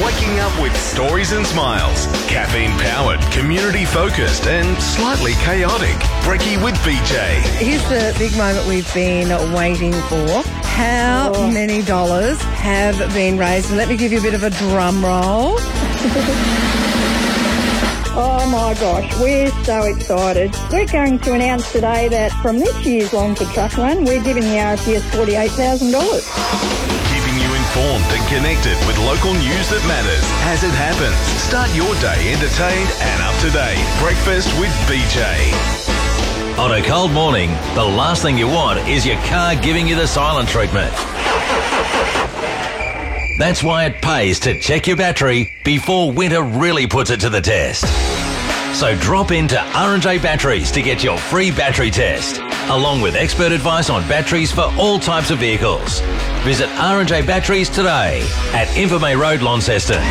Waking up with stories and smiles. Caffeine-powered, community-focused and slightly chaotic. Brekkie with BJ. Here's the big moment we've been waiting for. How many dollars have been raised? And let me give you a bit of a drum roll. Oh my gosh, we're so excited. We're going to announce today that from this year's Longford Truck Run, we're giving the RPS $48,000. Keeping you informed and connected with local news that matters as it happens. Start your day entertained and up to date. Breakfast with BJ. On a cold morning, the last thing you want is your car giving you the silent treatment. That's why it pays to check your battery before winter really puts it to the test. So drop into R&J Batteries to get your free battery test, along with expert advice on batteries for all types of vehicles. Visit R&J Batteries today at Invermay Road, Launceston.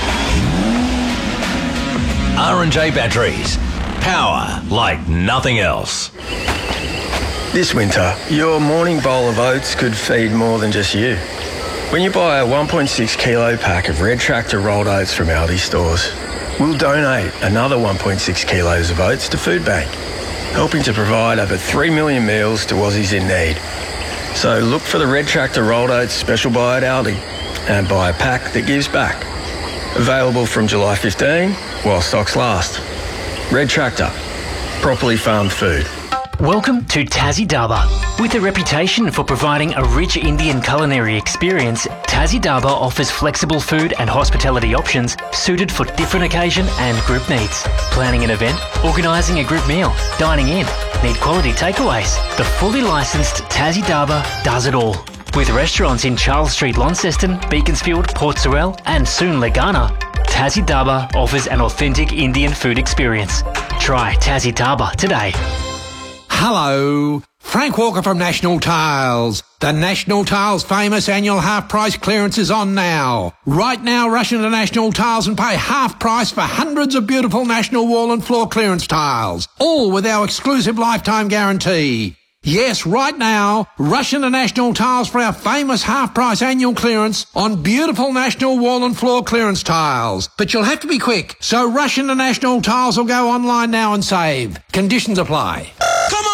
R&J Batteries. Power like nothing else. This winter, your morning bowl of oats could feed more than just you. When you buy a 1.6 kilo pack of Red Tractor rolled oats from Aldi stores, we'll donate another 1.6 kilos of oats to Food Bank, helping to provide over 3 million meals to Aussies in need. So look for the Red Tractor rolled oats special buy at Aldi and buy a pack that gives back. Available from July 15 while stocks last. Red Tractor, properly farmed food. Welcome to Tassie Dhaba. With a reputation for providing a rich Indian culinary experience, Tassie Dhaba offers flexible food and hospitality options suited for different occasion and group needs. Planning an event, organising a group meal, dining in, need quality takeaways. The fully licensed Tassie Dhaba does it all. With restaurants in Charles Street, Launceston, Beaconsfield, Port Sorell and soon Legana, Tassie Dhaba offers an authentic Indian food experience. Try Tassie Dhaba today. Hello, Frank Walker from National Tiles. The National Tiles famous annual half price clearance is on now. Right now, rush into National Tiles and pay half price for hundreds of beautiful National wall and floor clearance tiles, all with our exclusive lifetime guarantee. Yes, right now, rush into National Tiles for our famous half-price annual clearance on beautiful National wall and floor clearance tiles. But you'll have to be quick, so rush into National Tiles or go online now and save. Conditions apply. Come on!